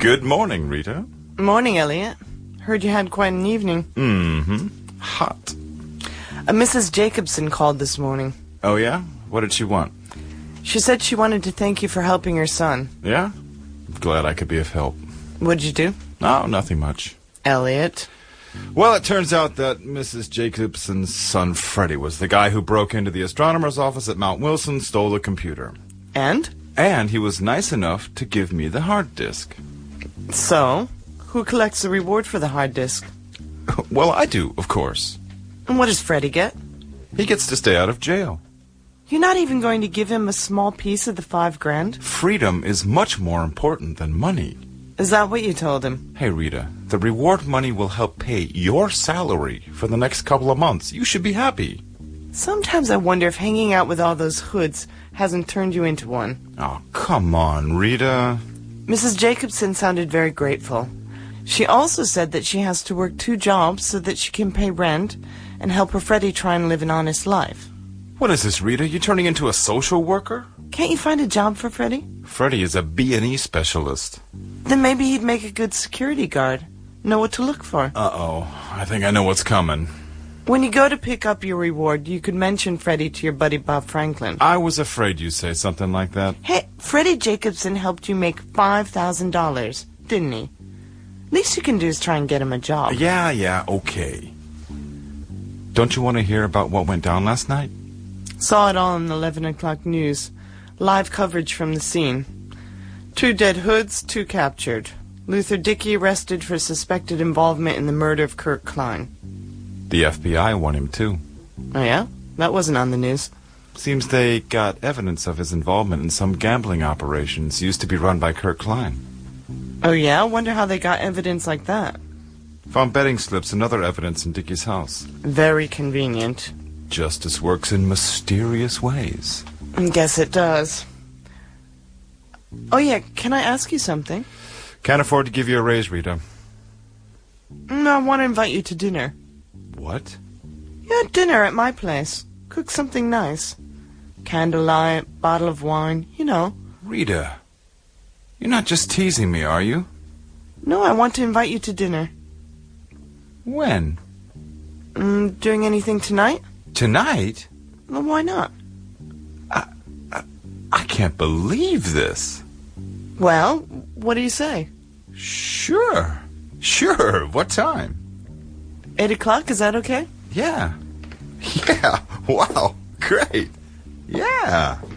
Good morning, Rita. Morning, Elliot. Heard you had quite an evening. Mm-hmm. Hot. Mrs. Jacobson called this morning. Oh, yeah? What did she want? She said she wanted to thank you for helping her son. Yeah? Glad I could be of help. What'd you do? Oh, nothing much. Elliot. Well, it turns out that Mrs. Jacobson's son, Freddie, was the guy who broke into the astronomer's office at Mount Wilson, stole a computer. And? And he was nice enough to give me the hard disk. So, who collects the reward for the hard disk? Well, I do, of course. And what does Freddie get? He gets to stay out of jail. You're not even going to give him a small piece of the $5,000? Freedom is much more important than money. Is that what you told him? Hey, Rita, the reward money will help pay your salary for the next couple of months. You should be happy. Sometimes I wonder if hanging out with all those hoods hasn't turned you into one. Oh, come on, Rita. Mrs. Jacobson sounded very grateful. She also said that she has to work 2 jobs so that she can pay rent and help her Freddie try and live an honest life. What is this, Rita? You turning into a social worker? Can't you find a job for Freddie? Freddie is a B&E specialist. Then maybe he'd make a good security guard. Know what to look for. Uh-oh. I think I know what's coming. When you go to pick up your reward, you could mention Freddie to your buddy Bob Franklin. I was afraid you'd say something like that. Hey, Freddie Jacobson helped you make $5,000, didn't he? Least you can do is try and get him a job. Yeah, okay. Don't you want to hear about what went down last night? Saw it all on the 11 o'clock news. Live coverage from the scene. 2 dead hoods, 2 captured. Luther Dickey arrested for suspected involvement in the murder of Kurt Klein. The FBI want him, too. Oh, yeah? That wasn't on the news. Seems they got evidence of his involvement in some gambling operations used to be run by Kurt Klein. Oh, yeah? Wonder how they got evidence like that. Found betting slips and other evidence in Dickey's house. Very convenient. Justice works in mysterious ways. Guess it does. Oh, yeah, can I ask you something? Can't afford to give you a raise, Rita. I want to invite you to dinner. What? Yeah, dinner at my place. Cook something nice. Candlelight, bottle of wine, you know. Rita, you're not just teasing me, are you? No, I want to invite you to dinner. When? Doing anything tonight? Tonight? Well, why not? I can't believe this. Well, what do you say? Sure. What time? 8 o'clock, is that okay? Yeah. Wow, great. Yeah.